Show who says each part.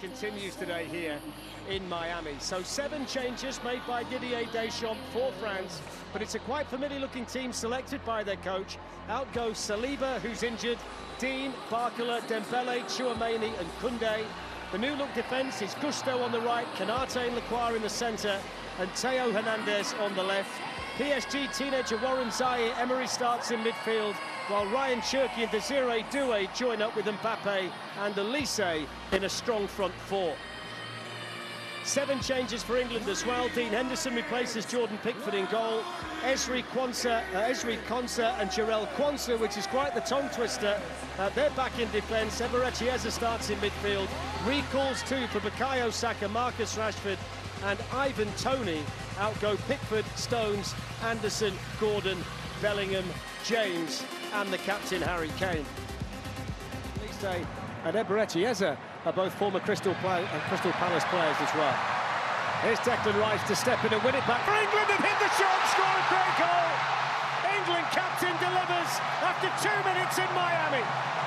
Speaker 1: continues today here in Miami. So 7 changes made by Didier Deschamps for France, but it's a quite familiar-looking team selected by their coach. Out goes Saliba, who's injured, Dean, Barcola, Dembele, Tchouameni and Koundé. The new-look defence is Gusto on the right, Konaté and Lacroix in the centre, and Theo Hernandez on the left. PSG teenager Warren Zaïre Emery starts in midfield, while Ryan Cherki and Desiree Doué join up with Mbappe and Elise in a strong front four. 7 changes for England as well. Dean Henderson replaces Jordan Pickford in goal. Ezri Konsa and Jarell Quansah, which is quite the tongue twister. They're back in defence. Eberechi Eze starts in midfield. Recalls too for Bukayo Saka, Marcus Rashford and Ivan Toney. Out go Pickford, Stones, Anderson, Gordon, Bellingham, James and the captain Harry Kane. Elise and Eberechi Eze are both former Crystal Palace players as well. Here's Declan Rice to step in and win it back for England and hit the shot, score a great goal. England captain delivers after 2 minutes in Miami.